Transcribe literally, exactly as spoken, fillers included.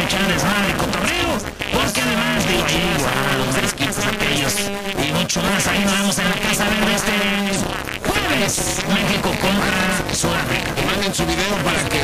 echar desmadre, cotorreo, porque además digo ahí, wow, los desquitos aquellos y mucho más, ahí nos vemos en la Casa Verde este jueves, México contra Sudáfrica. Manden su video para que